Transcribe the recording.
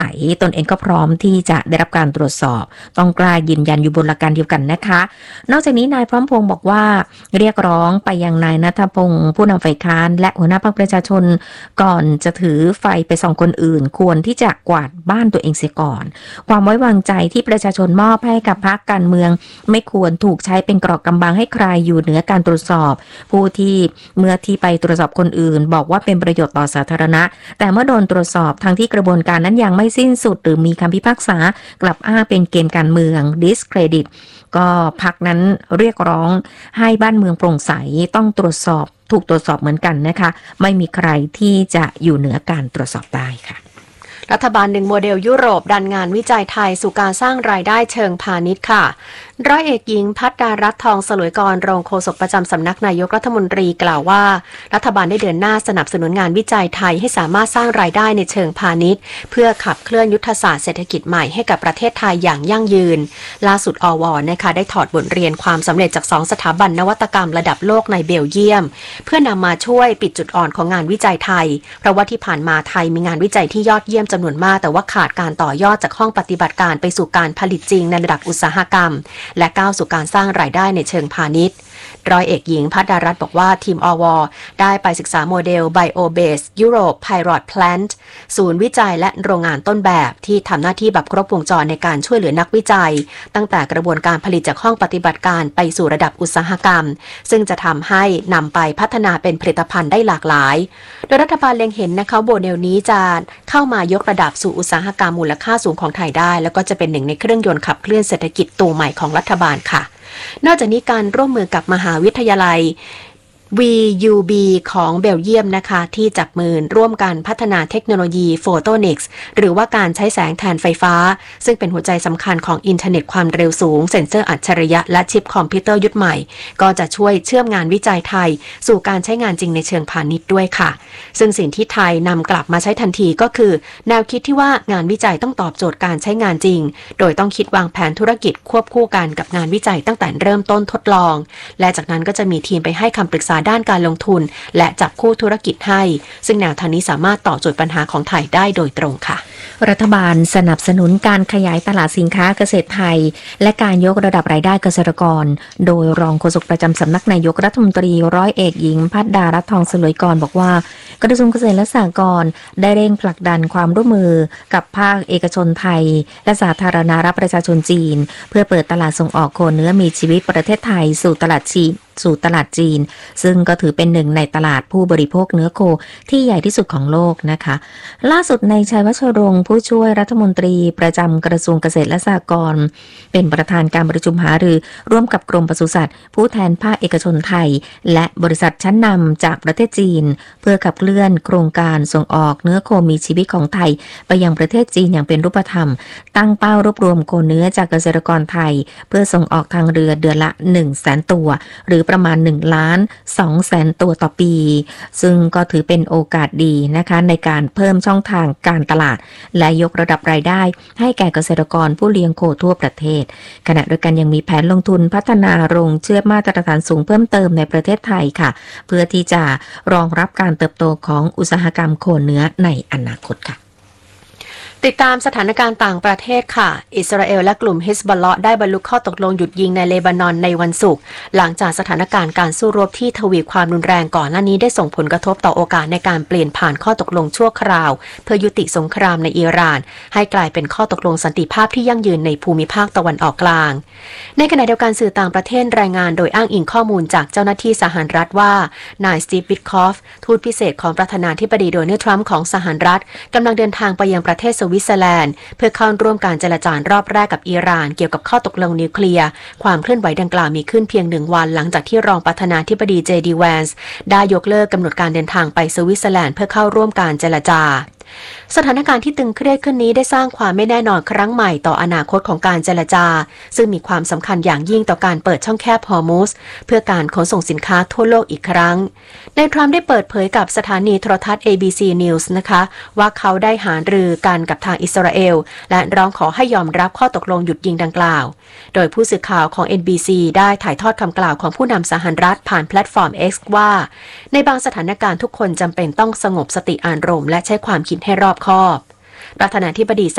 ตนเองก็พร้อมที่จะได้รับการตรวจสอบต้องกล้ายืนยันอยู่บนหลักการเดียวกันนะคะนอกจากนี้นายพร้อมพงษ์บอกว่าเรียกร้องไปยังนายณัฐพงษ์ผู้นำฝ่ายค้านและหัวหน้าพรรคประชาชนก่อนจะถือไฟไปส่องคนอื่นควรที่จะกวาดบ้านตัวเองเสียก่อนความไว้วางใจที่ประชาชนมอบให้กับพรรคการเมืองไม่ควรถูกใช้เป็นเกราะกำบังให้ใครอยู่เหนือการตรวจสอบผู้ที่เมื่อที่ไปตรวจสอบคนอื่นบอกว่าเป็นประโยชน์ต่อสาธารณะแต่เมื่อโดนตรวจสอบทางที่กระบวนการนั้นยังไม่สิ้นสุดหรือมีคำพิพากษากลับอ้างเป็นเกมการเมือง discredit ก็พรรคนั้นเรียกร้องให้บ้านเมืองโปร่งใสต้องตรวจสอบถูกตรวจสอบเหมือนกันนะคะไม่มีใครที่จะอยู่เหนือการตรวจสอบได้ค่ะรัฐบาล1โมเดลยุโรปดันงานวิจัยไทยสู่การสร้างรายได้เชิงพาณิชย์ค่ะร้อยเอกหญิงภัทรดารัตน์ทองสลวยกรรองโฆษกประจำสำนักนายกรัฐมนตรีกล่าวว่ารัฐบาลได้เดินหน้าสนับสนุนงานวิจัยไทยให้สามารถสร้างรายได้ในเชิงพาณิชย์เพื่อขับเคลื่อนยุทธศาสตร์เศรษฐกิจใหม่ให้กับประเทศไทยอย่างยั่งยืนล่าสุดอว.นะคะได้ถอดบทเรียนความสำเร็จจาก2สถาบันนวัตกรรมระดับโลกในเบลเยียมเพื่อนำมาช่วยปิดจุดอ่อนของงานวิจัยไทยเพราะว่าที่ผ่านมาไทยมีงานวิจัยที่ยอดเยี่ยมจำนวนมากแต่ว่าขาดการต่อยอดจากห้องปฏิบัติการไปสู่การผลิตจริงในระดับอุตสาหกรรมและก้าวสู่การสร้างรายได้ในเชิงพาณิชย์ร้อยเอกหญิงภัทรดารัตน์บอกว่าทีมอว.ได้ไปศึกษาโมเดล Bio-Based Europe Pilot Plant ศูนย์วิจัยและโรงงานต้นแบบที่ทำหน้าที่แบบครบวงจรในการช่วยเหลือนักวิจัยตั้งแต่กระบวนการผลิตจากห้องปฏิบัติการไปสู่ระดับอุตสาหกรรมซึ่งจะทำให้นำไปพัฒนาเป็นผลิตภัณฑ์ได้หลากหลายโดยรัฐบาลเล็งเห็นนะคะโมเดลนี้จะเข้ามายกระดับสู่อุตสาหกรรมมูลค่าสูงของไทยได้แล้วก็จะเป็นหนึ่งในเครื่องยนต์ขับเคลื่อนเศรษฐกิจตัวใหม่ของรัฐบาลค่ะนอกจากนี้การร่วมมือกับมหาวิทยาลัย VUB ของเบลเยียมนะคะที่จับมือร่วมกันพัฒนาเทคโนโลยีโฟโตนิกส์หรือว่าการใช้แสงแทนไฟฟ้าซึ่งเป็นหัวใจสำคัญของอินเทอร์เน็ตความเร็วสูงเซ็นเซอร์อัจฉริยะและชิปคอมพิวเตอร์ยุคใหม่ก็จะช่วยเชื่อมงานวิจัยไทยสู่การใช้งานจริงในเชิงพาณิชย์ด้วยค่ะซึ่งสิ่งที่ไทยนำกลับมาใช้ทันทีก็คือแนวคิดที่ว่างานวิจัยต้องตอบโจทย์การใช้งานจริงโดยต้องคิดวางแผนธุรกิจควบคู่กันกับงานวิจัยตั้งแต่เริ่มต้นทดลองและจากนั้นก็จะมีทีมไปให้คำปรึกษาด้านการลงทุนและจับคู่ธุรกิจให้ซึ่งแนวทางนี้สามารถตอบโจทย์ปัญหาของไทยได้โดยตรงค่ะรัฐบาลสนับสนุนการขยายตลาดสินค้าเกษตรไทยและการยกระดับรายได้เกษตรกรโดยรองโฆษกประจำสำนักนายกรัฐมนตรีร้อยเอกหญิงภัทรดารัตน์ทองสลวยกรบอกว่ากระทรวงเกษตรและสหกรณ์ได้เร่งผลักดันความร่วมมือกับภาคเอกชนไทยและสาธารณรัฐประชาชนจีนเพื่อเปิดตลาดส่งออกโคเนื้อมีชีวิตประเทศไทยสู่ตลาดจีนซึ่งก็ถือเป็นหนึ่งในตลาดผู้บริโภคเนื้อโคที่ใหญ่ที่สุดของโลกนะคะล่าสุดในชัยวัชรงค์ผู้ช่วยรัฐมนตรีประจำกระทรวงเกษตรและสหกรณ์เป็นประธานการประชุมหารือร่วมกับกรมปศุสัตว์ผู้แทนภาคเอกชนไทยและบริษัทชั้นนำจากประเทศจีนเพื่อขับเคลื่อนโครงการส่งออกเนื้อโคมีชีวิตของไทยไปยังประเทศจีนอย่างเป็นรูปธรรมตั้งเป้ารวบรวมโคเนื้อจากเกษตรกรไทยเพื่อส่งออกทางเรือเดือนละ 100,000 ตัวหรือประมาณ1,200,000 ตัวต่อปีซึ่งก็ถือเป็นโอกาสดีนะคะในการเพิ่มช่องทางการตลาดและยกระดับรายได้ให้แก่เกษตรกรผู้เลี้ยงโคทั่วประเทศขณะเดียวกันยังมีแผนลงทุนพัฒนาโรงเชือดมาตรฐานสูงเพิ่มเติมในประเทศไทยค่ะเพื่อที่จะรองรับการเติบโตของอุตสาหกรรมโคเนื้อในอนาคตค่ะติดตามสถานการณ์ต่างประเทศค่ะอิสราเอลและกลุ่มฮิซบอลเลาะห์ได้บรรลุข้อตกลงหยุดยิงในเลบานอนในวันศุกร์หลังจากสถานการณ์การสู้รบที่ทวีความรุนแรงก่อนหน้านี้ได้ส่งผลกระทบต่อโอกาสในการเปลี่ยนผ่านข้อตกลงชั่วคราวเพื่อยุติสงครามในอิหร่านให้กลายเป็นข้อตกลงสันติภาพที่ยั่งยืนในภูมิภาคตะวันออกกลางในขณะเดียวกันสื่อต่างประเทศรายงานโดยอ้างอิงข้อมูลจากเจ้าหน้าที่สหรัฐว่านายสตีฟ วิทคอฟทูตพิเศษของประธานาธิบดีโดนัลด์ทรัมป์ของสหรัฐกำลังเดินทางไปยังประเทศสวิตเซอร์แลนด์เพื่อเข้าร่วมการเจรจารอบแรกกับอิหร่านเกี่ยวกับข้อตกลงนิวเคลียร์ความเคลื่อนไหวดังกล่าวมีขึ้นเพียง1 วันหลังจากที่รองประธานาธิบดีเจดีแวนส์ได้ยกเลิกกำหนดการเดินทางไปสวิตเซอร์แลนด์เพื่อเข้าร่วมการเจรจาสถานการณ์ที่ตึงเครียดขึ้นนี้ได้สร้างความไม่แน่นอนครั้งใหม่ต่ออนาคตของการเจรจาซึ่งมีความสำคัญอย่างยิ่งต่อการเปิดช่องแคบฮอร์มุซเพื่อการขนส่งสินค้าทั่วโลกอีกครั้งนายทรัมป์ได้เปิดเผยกับสถานีโทรทัศน์ ABC News นะคะว่าเขาได้หารือกันกับทางอิสราเอลและร้องขอให้ยอมรับข้อตกลงหยุดยิงดังกล่าวโดยผู้สื่อข่าวของ NBC ได้ถ่ายทอดคำกล่าวของผู้นำสหรัฐผ่านแพลตฟอร์ม X ว่าในบางสถานการณ์ทุกคนจำเป็นต้องสงบสติอารมณ์และใช้ความคิดให้รอบคอบประธานาธิบดีส